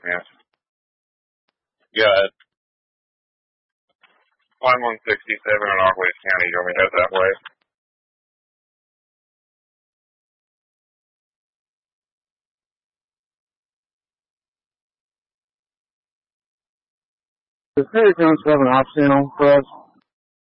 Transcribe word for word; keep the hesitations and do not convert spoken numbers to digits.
man. Yeah, line one sixty-seven in Arglais County. You want me to head that way? Does Perry Jones have an option for us?